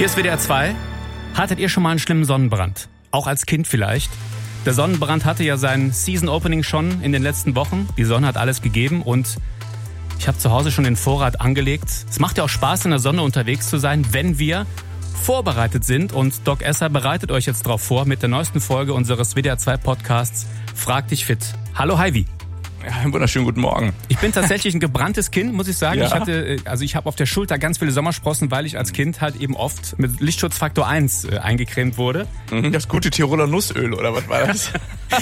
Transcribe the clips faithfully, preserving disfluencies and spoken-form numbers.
Hier ist W D R zwei. Hattet ihr schon mal einen schlimmen Sonnenbrand? Auch als Kind vielleicht? Der Sonnenbrand hatte ja sein Season-Opening schon in den letzten Wochen. Die Sonne hat alles gegeben und ich habe zu Hause schon den Vorrat angelegt. Es macht ja auch Spaß, in der Sonne unterwegs zu sein, wenn wir vorbereitet sind. Und Doc Esser bereitet euch jetzt darauf vor mit der neuesten Folge unseres W D R zwei Podcasts Frag dich fit. Hallo Heidi. Ja, einen wunderschönen guten Morgen. Ich bin tatsächlich ein gebranntes Kind, muss ich sagen. Ja. Ich hatte, also ich habe auf der Schulter ganz viele Sommersprossen, weil ich als Kind halt eben oft mit Lichtschutzfaktor eins äh, eingecremt wurde. Das gute Tiroler Nussöl, oder was war das?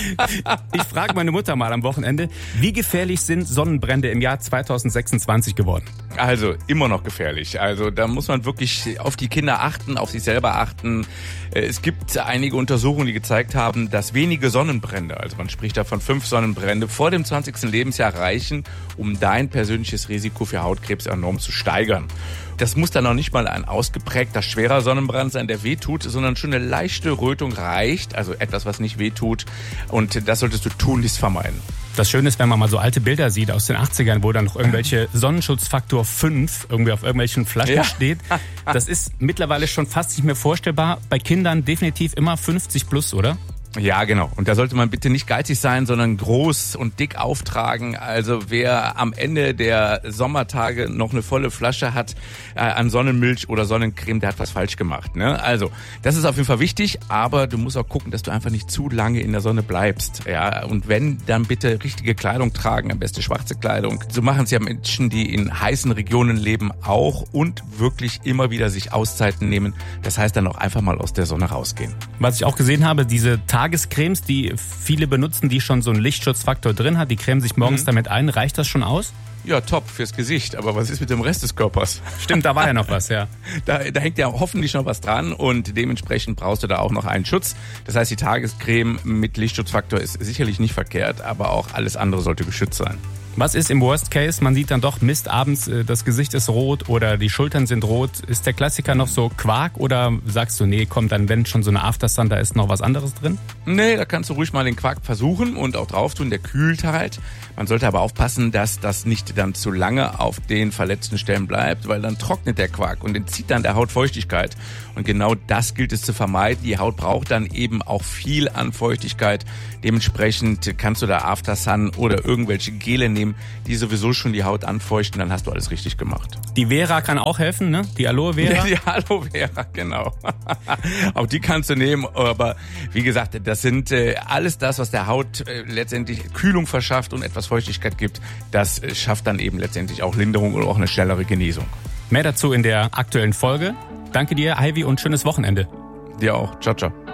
Ich frage meine Mutter mal am Wochenende, wie gefährlich sind Sonnenbrände im Jahr zweitausendsechsundzwanzig geworden? Also immer noch gefährlich. Also da muss man wirklich auf die Kinder achten, auf sich selber achten. Es gibt einige Untersuchungen, die gezeigt haben, dass wenige Sonnenbrände, also man spricht da von fünf Sonnenbrände, vor dem zwanzigsten Lebensjahr reichen, um dein persönliches Risiko für Hautkrebs enorm zu steigern. Das muss dann noch nicht mal ein ausgeprägter, schwerer Sonnenbrand sein, der wehtut, sondern schon eine leichte Rötung reicht, also etwas, was nicht wehtut. Und das solltest du tunlichst vermeiden. Das Schöne ist, wenn man mal so alte Bilder sieht aus den achtzigern, wo dann noch irgendwelche Sonnenschutzfaktor fünf irgendwie auf irgendwelchen Flaschen ja. steht. Das ist mittlerweile schon fast nicht mehr vorstellbar. Bei Kindern definitiv immer fünfzig plus, oder? Ja, genau. Und da sollte man bitte nicht geizig sein, sondern groß und dick auftragen. Also wer am Ende der Sommertage noch eine volle Flasche hat äh, an Sonnenmilch oder Sonnencreme, der hat was falsch gemacht. Ne? Also das ist auf jeden Fall wichtig, aber du musst auch gucken, dass du einfach nicht zu lange in der Sonne bleibst. Ja, und wenn, dann bitte richtige Kleidung tragen, am besten schwarze Kleidung. So machen es ja Menschen, die in heißen Regionen leben, auch und wirklich immer wieder sich Auszeiten nehmen. Das heißt dann auch einfach mal aus der Sonne rausgehen. Was ich auch gesehen habe, diese Tagescremes, die viele benutzen, die schon so einen Lichtschutzfaktor drin hat, die cremen sich morgens mhm. damit ein. Reicht das schon aus? Ja, top fürs Gesicht. Aber was ist mit dem Rest des Körpers? Stimmt, da war ja noch was, ja. Da, da hängt ja hoffentlich noch was dran und dementsprechend brauchst du da auch noch einen Schutz. Das heißt, die Tagescreme mit Lichtschutzfaktor ist sicherlich nicht verkehrt, aber auch alles andere sollte geschützt sein. Was ist im Worst Case? Man sieht dann doch, Mist, abends das Gesicht ist rot oder die Schultern sind rot. Ist der Klassiker noch so Quark oder sagst du, nee, komm, dann wenn schon so eine Aftersun, da ist noch was anderes drin? Nee, da kannst du ruhig mal den Quark versuchen und auch drauf tun, der kühlt halt. Man sollte aber aufpassen, dass das nicht dann zu lange auf den verletzten Stellen bleibt, weil dann trocknet der Quark und entzieht dann der Haut Feuchtigkeit. Und genau das gilt es zu vermeiden. Die Haut braucht dann eben auch viel an Feuchtigkeit. Dementsprechend kannst du da Aftersun oder irgendwelche Gele nehmen, die sowieso schon die Haut anfeuchten, dann hast du alles richtig gemacht. Die Vera kann auch helfen, ne? Die Aloe Vera? Die Aloe Vera, genau. Auch die kannst du nehmen, aber wie gesagt, das sind äh, alles das, was der Haut äh, letztendlich Kühlung verschafft und etwas Feuchtigkeit gibt, das äh, schafft dann eben letztendlich auch Linderung oder auch eine schnellere Genesung. Mehr dazu in der aktuellen Folge. Danke dir, Ivy, und schönes Wochenende. Dir auch. Ciao, ciao.